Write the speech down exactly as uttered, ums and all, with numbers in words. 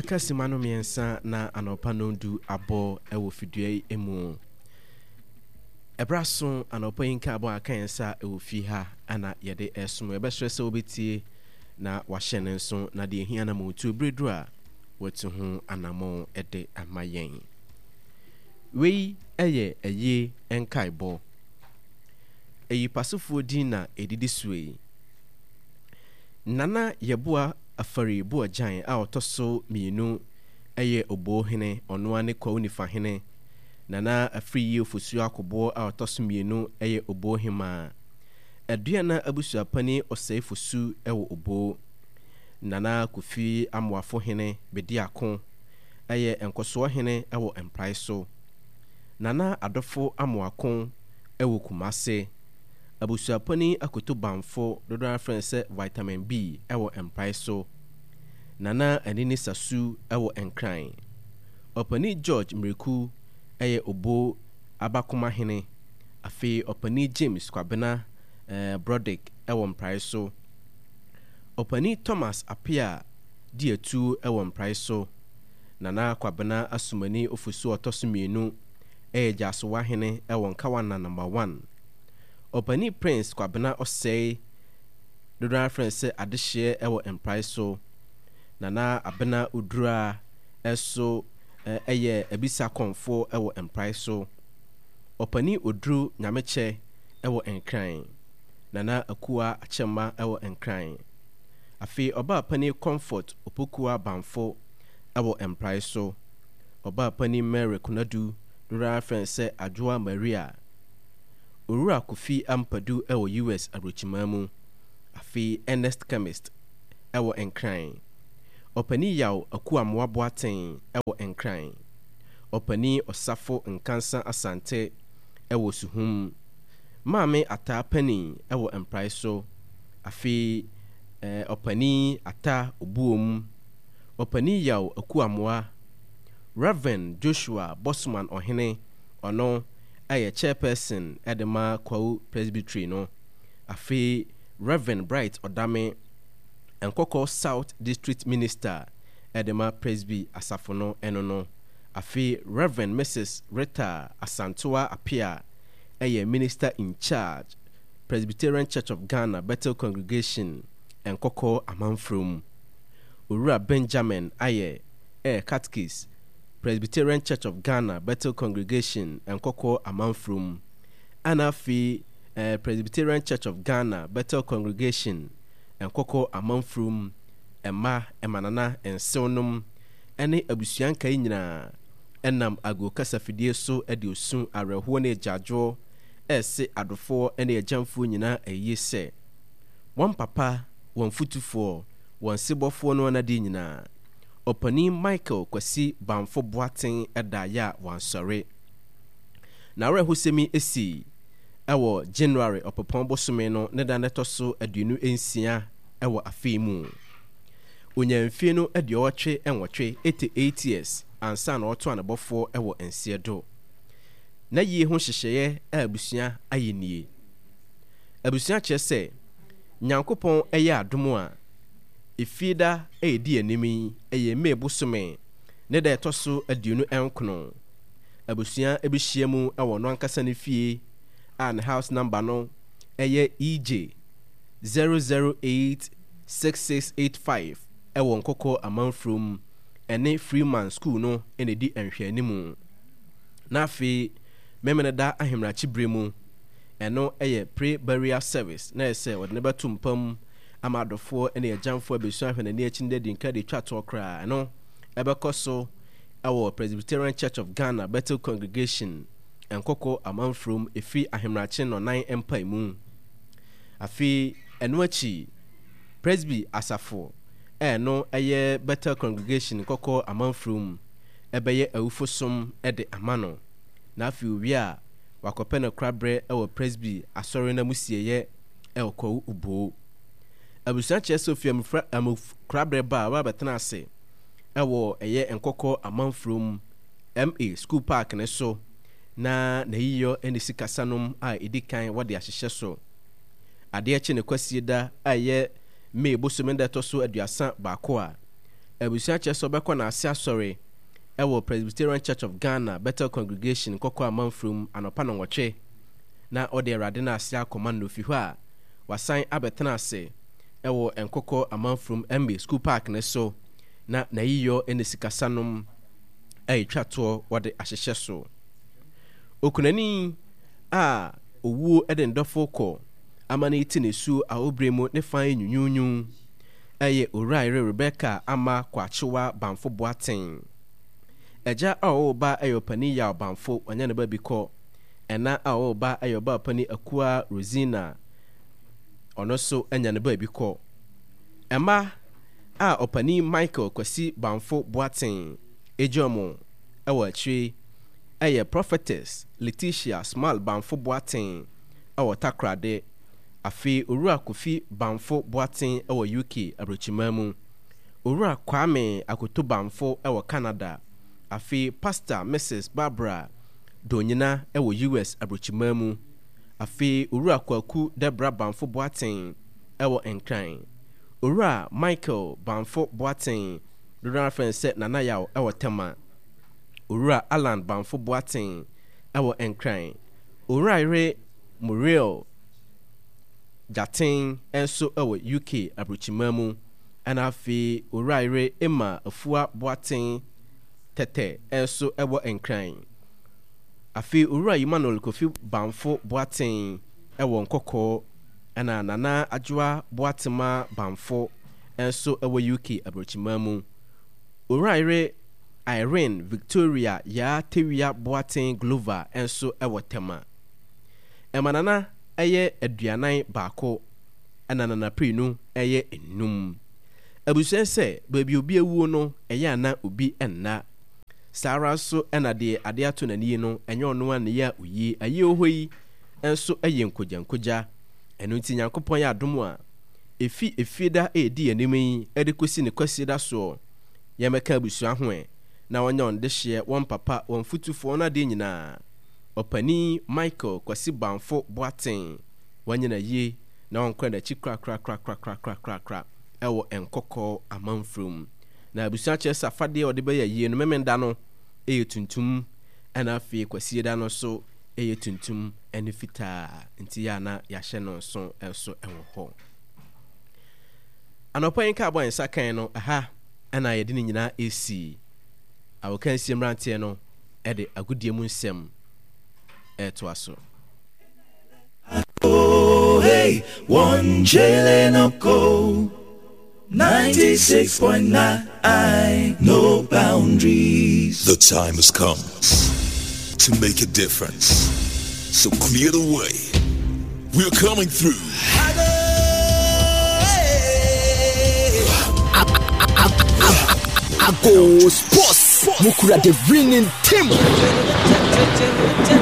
akasimano miensa na anopa nondu abo ewo fidue emu ebraso anopa yinka abo akansa ewo fi ha ana yede esum ebesre se obetie na wahye nso na de ehia na motu bredu a watu ho anamo ede amayen wei eye eye enkaibo eyi pasofo din na edidi suwe nana yeboa afari bo ajan a otoso mienu eye obo hene ono ane kwa unifa hene nana afri ofusu akobo a otoso mienu eye obo hima aduana abusu apani osaifusu ewo obo nana kufi amwafo hene bedi akon eye enkoso hene ewo empraiso nana adofo amwakon ewo kumase abusu apani akoto bamfo dodo afrense vitamin B ewo empraiso nana anini sasu ewo enkran opani George Mreku eye obo abakoma hene afi opani James Kwabena eh, Broderick ewo empraiso opani Thomas Apia dietu ewo empraiso nana Kwabena asumani ofusu otosumienu eye jasowa hene ewo nkawana number one opani Prince Kwabena Osei dodo friends adehye ewo empraiso nana abena udura eso eye ebisa konfo ewo empraiso opani odru nyameche ewo enkran nana akua achema ewo enkran afi oba pani Comfort opokua bamfo ewo empraiso oba pani Mary Kunadu dodo friends Adwoa Maria Urura Kofi Ampadu ewo U S abrochimamu afi Ernest Chemist ewo enkran opani yaw akua moaboaten ewo enkran opani Osafo Nkansa Asante ewo Suhum Mame Ata Pani ewo empraiso afi eh, opani Ata Obuom opani yaw akua moa Reverend Joshua Bosman Ohene ono aye chairperson edema kwau presbytery no afi Reverend Bright Odame enkoko South District Minister edema presby asafono enono afi Reverend Missus Rita Asantua Apia aye minister in charge Presbyterian Church of Ghana Bethel Congregation enkoko amanfrom Urura Benjamin aye eh catechist Presbyterian Church of Ghana Bethel Congregation enkoko amanfrom anafi eh, Presbyterian Church of Ghana Bethel Congregation enkoko amanfrom ema emanana ensonum ene abusuanka nyina enam ago kasafidie so ede osun areho na ejajo ese adofo ene ejamfo nyina eyese won papa won futufo won sibofo no na di nyina opani Michael Kwasi Bamfo Boaten edaya wansore na rehusemi esi ewo January opopon bosome no ne da netoso aduenu ensia ewo afemu onyamfie no ade otwe enwotwe eighty-eight years ansa na oto anabofo ewo ensiedo na yie ho hyehye abusua ayenie abusua chese nyankopon eye adomo a efida edi enimi eye mebosome ne da etoso aduenu enkono abusua ebihyiamu ewo no ankasa ne fie and house number no eye E J zero zero eight six six eight five ewo nkoko amanfrom ene Freeman School no ene di enhwanimu na afi memeneda ahemrachi bremu eno eye pre burial service na ese wode ne batumpam amadofo ene ejamfo abesu ahwe na achinde di nka de twato kra no ebekoso ewo Presbyterian Church of Ghana Bethel Congregation enkoko amanfrom efi ahemrachi no nine empaimu afi eno achi Presby asafo eno eye Bethel Congregation koko amanfrom ebeye awufosom ede amano na afi owi a wakopena krabre ewo Presby asore na musieye ewo kwa ubo abusan che Sofia mfra amuf krabre ba wa betena ase ewo eye enkoko amanfrom M A School Park ne so na na yiyo ene sikasanom a edikan wode ahyehye so ade eche ne kwasieda aye me bosomenda to so aduasa baako a Abusua Cheso beko na ase asori ewo Presbyterian Church of Ghana Better Congregation kokwa manfrum anopa no nwotwe na ode erade na ase akoma no fi ho a wasan abetena ase ewo enkoko amanfrum Embe School Park ne so na nayiyo ene sikasanom ai twato wode ahyehye so okunani a owuo eden dofo ko amana iti ne su a obremu ne fan nyunyunyu eye Oraire Rebecca ama kwachewa banfo boaten eja a oba ayopani ya banfo onye ne ba biko ena a oba ayoba pani akua Rosina ono so enya ne ba biko ema a opani Michael kwasi banfo boaten ejomo ewa chwe eye Prophetess Letitia Small banfo boaten ewa takrade afi Owura Kofi banfo boaten ewa U K abrochimamu Owura Kwame akoto banfo ewa Canada afi Pastor Missus Barbara Donyina ewa U S abrochimamu afi Owura Kwaku Debra banfo boaten ewa Enkran Owura Michael banfo boaten Owura Fense Nana Yaw ewa Tema Owura Alan banfo boaten ewa Enkran Oraire Muriel Jatin enso ewa U K abrochimamu ana afi Oraire Emma Afua boaten tete enso ewa Enkran afi Owura Emmanuel Kofi banfo boaten ewa Nkoko ana Nana Ajwa boatema banfo enso ewa U K abrochimamu Oraire Irene Victoria ya Tewia boaten Glover enso ewa Tema emanana eye aduanan baako ana nana prinu eye enum abusense baby obi ewuo no eye ana obi enna Sara so ena de ade ato nani no enye ono an ya oyi aye ohoyi enso eye nkoja nkoja eno nti Nyankopon ya adomo a efi efida edi anim yi ede kosi ne kwasi da so yemeka abusua ho e na wonya onde hye won papa won futufo na de nyina opani Michael kwasi banfo boaten wanyina ye na wonkwa da chi kra kra kra kra kra kra kra kra ewo enkoko amanfrum na abusua Chesa fade ode be ye no memenda no eye tuntum ana afi kwasi da no so eye tuntum ene fita nti ya na ya hye no so eso ewo ho anopan ka abo ensa kan no aha ana ye de nyina esi awokan siemrantie no ede agudie mu nsem eto aso oh hey one Jelenoko ninety-six point nine no boundaries. The time has come to make a difference, so clear the way. We're coming through. I go sports. Mukura the winning team.